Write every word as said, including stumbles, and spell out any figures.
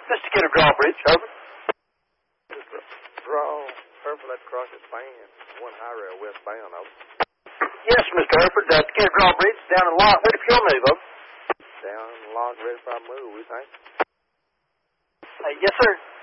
Mister Kidder Drawbridge, over. Draw, Hereford, let's cross the span. One high rail westbound, over. Yes, Mister Hereford, uh, Kidder Drawbridge, down in lot, ready for your move, over. Down in lot, ready for our move, we think. Uh, yes, sir.